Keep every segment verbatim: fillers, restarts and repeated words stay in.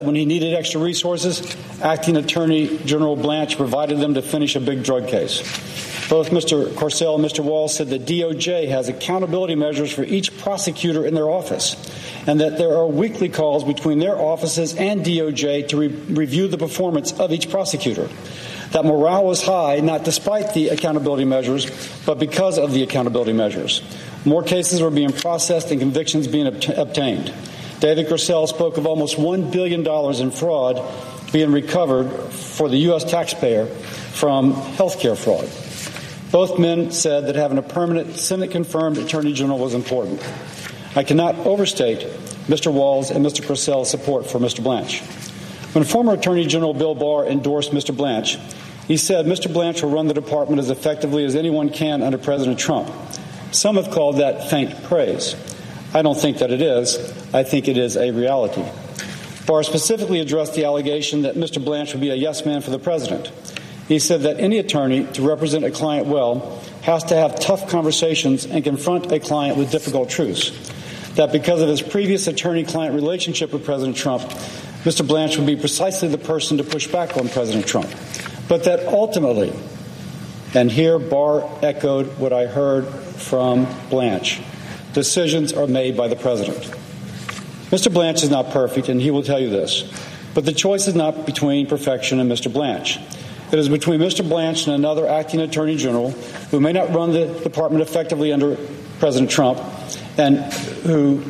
When he needed extra resources, Acting Attorney General Blanche provided them to finish a big drug case. Both Mister Corsell and Mister Walz said the D O J has accountability measures for each prosecutor in their office, and that there are weekly calls between their offices and D O J to re- review the performance of each prosecutor. That morale was high, not despite the accountability measures, but because of the accountability measures. More cases were being processed and convictions being obt- obtained. David Corsell spoke of almost one billion dollars in fraud being recovered for the U S taxpayer from health care fraud. Both men said that having a permanent Senate-confirmed Attorney General was important. I cannot overstate Mister Walz and Mister Corsell's support for Mister Blanche. When former Attorney General Bill Barr endorsed Mister Blanche, he said Mister Blanche will run the department as effectively as anyone can under President Trump. Some have called that faint praise. I don't think that it is. I think it is a reality. Barr specifically addressed the allegation that Mister Blanche would be a yes man for the president. He said that any attorney to represent a client well has to have tough conversations and confront a client with difficult truths. That because of his previous attorney-client relationship with President Trump, Mister Blanche would be precisely the person to push back on President Trump. But that ultimately, and here Barr echoed what I heard from Blanche, decisions are made by the president. Mister Blanche is not perfect, and he will tell you this. But the choice is not between perfection and Mister Blanche. It is between Mister Blanche and another acting attorney general who may not run the department effectively under President Trump and who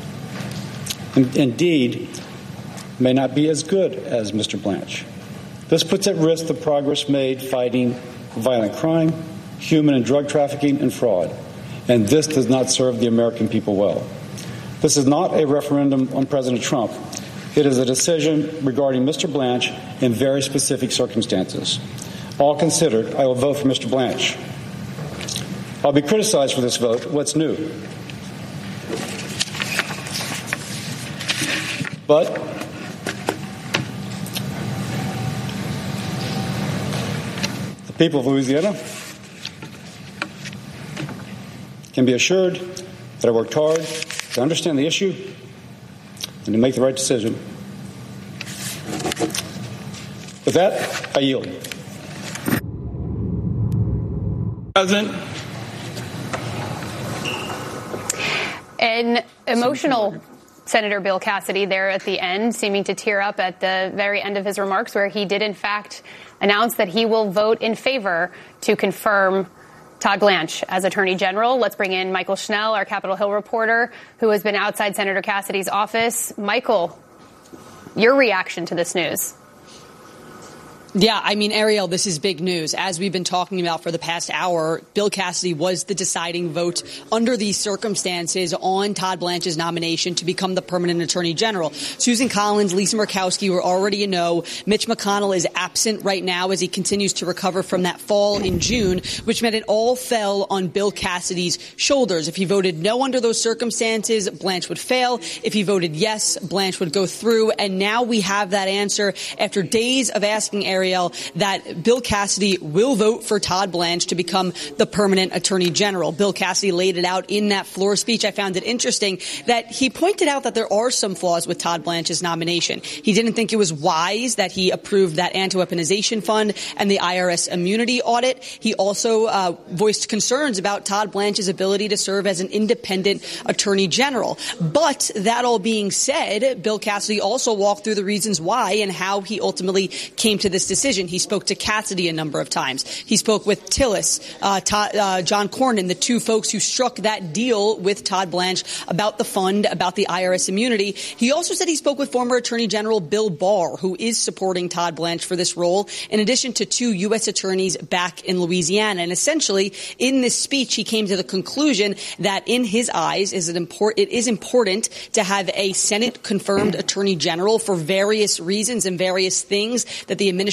in- indeed may not be as good as Mister Blanche. This puts at risk the progress made fighting violent crime, human and drug trafficking, and fraud. And this does not serve the American people well. This is not a referendum on President Trump. It is a decision regarding Mister Blanche in very specific circumstances. All considered, I will vote for Mister Blanche. I'll be criticized for this vote. What's new? But the people of Louisiana can be assured that I worked hard to understand the issue and to make the right decision. With that, I yield. President. An emotional Senator Bill Cassidy there at the end, seeming to tear up at the very end of his remarks, where he did, in fact, announce that he will vote in favor to confirm Todd Blanche as Attorney General. Let's bring in Michael Schnell, our Capitol Hill reporter, who has been outside Senator Cassidy's office. Michael, your reaction to this news? Yeah, I mean, Ariel, this is big news. As we've been talking about for the past hour, Bill Cassidy was the deciding vote under these circumstances on Todd Blanche's nomination to become the permanent attorney general. Susan Collins, Lisa Murkowski were already a no. Mitch McConnell is absent right now as he continues to recover from that fall in June, which meant it all fell on Bill Cassidy's shoulders. If he voted no under those circumstances, Blanche would fail. If he voted yes, Blanche would go through. And now we have that answer after days of asking Ariel that Bill Cassidy will vote for Todd Blanche to become the permanent attorney general. Bill Cassidy laid it out in that floor speech. I found it interesting that he pointed out that there are some flaws with Todd Blanche's nomination. He didn't think it was wise that he approved that anti-weaponization fund and the I R S immunity audit. He also uh, voiced concerns about Todd Blanche's ability to serve as an independent attorney general. But that all being said, Bill Cassidy also walked through the reasons why and how he ultimately came to this decision. He spoke to Cassidy a number of times. He spoke with Tillis, uh, Todd, uh, John Cornyn, the two folks who struck that deal with Todd Blanche about the fund, about the I R S immunity. He also said he spoke with former Attorney General Bill Barr, who is supporting Todd Blanche for this role, in addition to two U S attorneys back in Louisiana. And essentially, in this speech, he came to the conclusion that in his eyes, is it, import- it is important to have a Senate-confirmed attorney general for various reasons and various things that the administration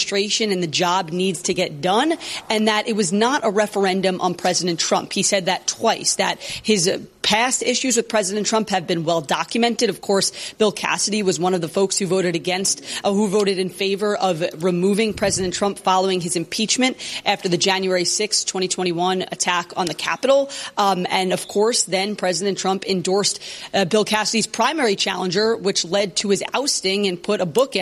administration and the job needs to get done, and that it was not a referendum on President Trump. He said that twice, that his uh, past issues with President Trump have been well documented. Of course, Bill Cassidy was one of the folks who voted against, uh, who voted in favor of removing President Trump following his impeachment after the January sixth, twenty twenty-one attack on the Capitol. Um, and of course, then President Trump endorsed uh, Bill Cassidy's primary challenger, which led to his ousting and put a bookend